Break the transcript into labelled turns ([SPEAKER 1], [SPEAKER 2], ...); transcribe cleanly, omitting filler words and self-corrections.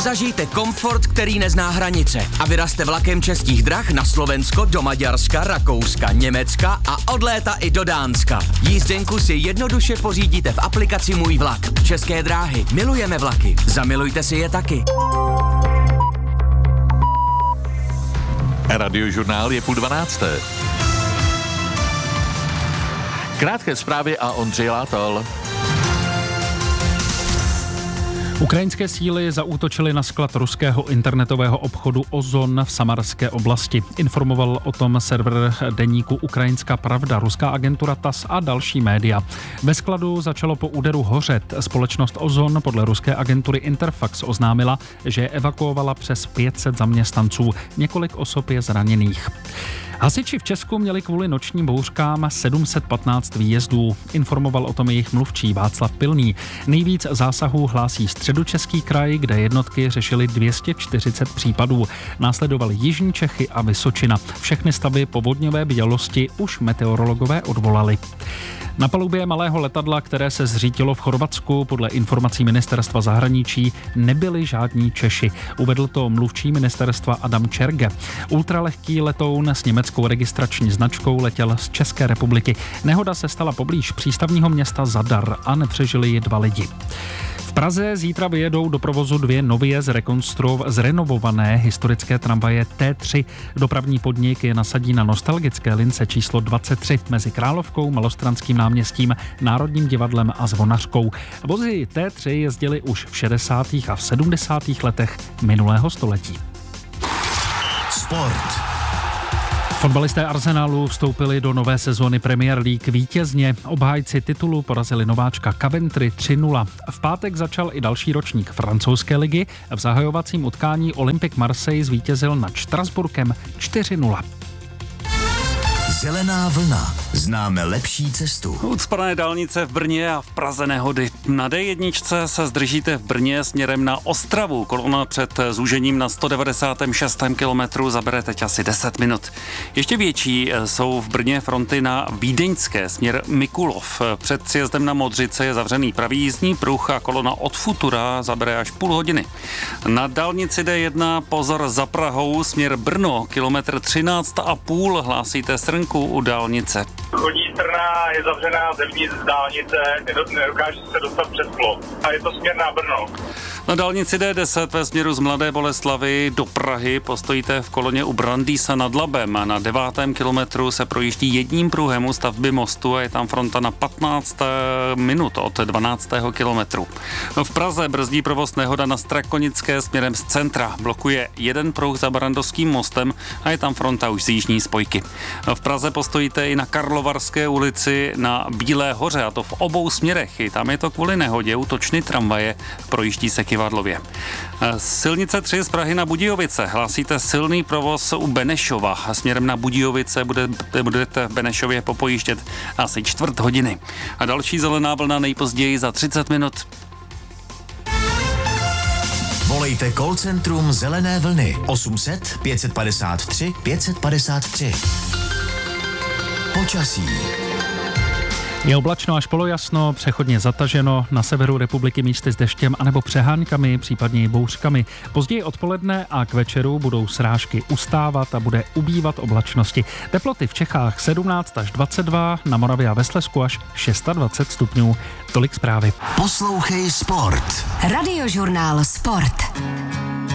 [SPEAKER 1] Zažijte komfort, který nezná hranice a vyrazte vlakem Českých drah na Slovensko, do Maďarska, Rakouska, Německa a od léta i do Dánska. Jízdenku si jednoduše pořídíte v aplikaci Můj vlak. České dráhy. Milujeme vlaky. Zamilujte si je taky.
[SPEAKER 2] Radiožurnál je 11:30. Krátké zprávy a Ondřej Látal.
[SPEAKER 3] Ukrajinské síly zaútočily na sklad ruského internetového obchodu Ozon v Samarské oblasti. Informoval o tom server deníku Ukrajinská pravda, ruská agentura TASS a další média. Ve skladu začalo po úderu hořet. Společnost Ozon podle ruské agentury Interfax oznámila, že evakuovala přes 500 zaměstnanců. Několik osob je zraněných. Hasiči v Česku měli kvůli nočním bouřkám 715 výjezdů. Informoval o tom jejich mluvčí Václav Pilný. Nejvíc zásahů hlásí Středočeský kraj, kde jednotky řešily 240 případů. Následovaly Jižní Čechy a Vysočina. Všechny stavy povodňové bdělosti už meteorologové odvolali. Na palubě malého letadla, které se zřítilo v Chorvatsku, podle informací ministerstva zahraničí nebyli žádní Češi. Uvedl to mluvčí ministerstva Adam Čerge. Ultralehký letoun s německou registrační značkou letěl z České republiky. Nehoda se stala poblíž přístavního města Zadar a nepřežili ji 2 lidi. V Praze zítra vyjedou do provozu 2 nově zrenovované historické tramvaje T3. Dopravní podnik je nasadí na nostalgické lince číslo 23 mezi Královkou, Malostranským náměstím, Národním divadlem a Zvonařkou. Vozy T3 jezdily už v 60. a v 70. letech minulého století.
[SPEAKER 4] Sport.
[SPEAKER 3] Fotbalisté Arsenalu vstoupili do nové sezóny Premier League vítězně. Obhájci titulu porazili nováčka Coventry 3-0. V pátek začal i další ročník francouzské ligy. V zahajovacím utkání Olympique Marseille zvítězil nad Štrasburkem 4-0.
[SPEAKER 4] Zelená vlna. Známe lepší cestu.
[SPEAKER 5] Ucpané dálnice v Brně a v Praze nehody. Na D1 se zdržíte v Brně směrem na Ostravu. Kolona před zúžením na 196. kilometru zabere teď asi 10 minut. Ještě větší jsou v Brně fronty na Vídeňské směr Mikulov. Před sjezdem na Modřice je zavřený pravý jízdní pruh a kolona od Futura zabere až půl hodiny. Na dálnici D1 pozor za Prahou směr Brno, kilometr 13,5 hlásíte srnku u dálnice.
[SPEAKER 6] Chodí strana je zavřená zevnitř z dálnice, nedokáže se dostat přes plot a je to směr na Brno.
[SPEAKER 5] Na dálnici D10 ve směru z Mladé Boleslavi do Prahy postojíte v koloně u Brandýsa nad Labem. Na 9. kilometru se projíždí jedním pruhem u stavby mostu a je tam fronta na 15 minut od 12. kilometru. V Praze brzdí provoz nehoda na Strakonické směrem z centra. Blokuje jeden pruh za Barandovským mostem a je tam fronta už z jižní spojky. V Praze postojíte i na Karlovarské ulici na Bílé hoře, a to v obou směrech. I tam je to kvůli nehodě, útočný tramvaje, projíždí se Kyvadlově. Silnice 3 z Prahy na Budějovice. Hlásíte silný provoz u Benešova. Směrem na Budějovice budete v Benešově popojíždět asi 1/4 hodiny. A další zelená vlna nejpozději za 30 minut.
[SPEAKER 4] Volejte call centrum Zelené vlny 800 553 553. Počasí.
[SPEAKER 3] Je oblačno až polojasno, přechodně zataženo, na severu republiky místy s deštěm anebo přeháňkami, případně i bouřkami. Později odpoledne a k večeru budou srážky ustávat a bude ubývat oblačnosti. Teploty v Čechách 17 až 22, na Moravě a ve Slezsku až 26 stupňů. Tolik zprávy.
[SPEAKER 4] Poslouchej Sport.
[SPEAKER 7] Radiožurnál Sport.